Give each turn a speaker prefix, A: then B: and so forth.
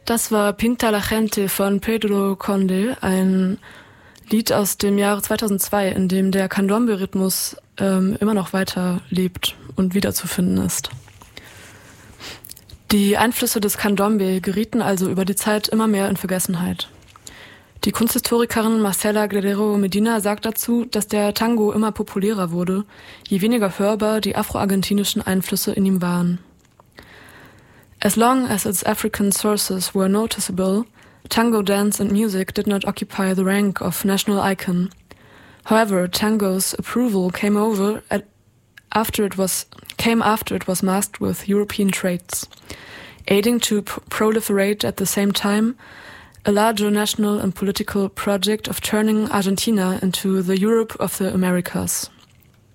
A: Das war Pinta la Gente von Pedro Conde, ein Lied aus dem Jahre 2002, in dem der Candombe-Rhythmus immer noch weiter lebt und wiederzufinden ist. Die Einflüsse des Candombe gerieten also über die Zeit immer mehr in Vergessenheit. Die Kunsthistorikerin Marcela Guerrero Medina sagt dazu, dass der Tango immer populärer wurde, je weniger hörbar die afroargentinischen Einflüsse in ihm waren. As long as its African sources were noticeable, tango dance and music did not occupy the rank of national icon. However, tango's approval came after it was masked with European traits, aiding to proliferate at the same time a larger national and political project of turning Argentina into the Europe of the Americas.